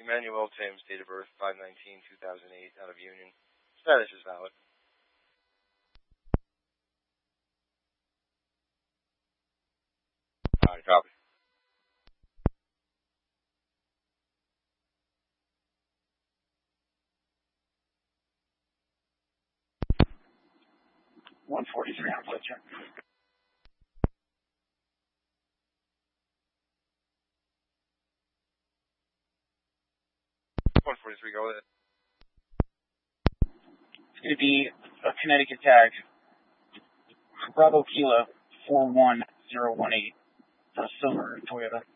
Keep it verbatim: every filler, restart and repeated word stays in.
Emmanuel Timms, date of birth five nineteen two thousand eight, out of Union. Status is valid. Alright, copy. one forty-three on Fletcher. one forty-three, go ahead. It's going to be a Connecticut tag. Bravo Kilo four one zero one eight. For a silver Toyota.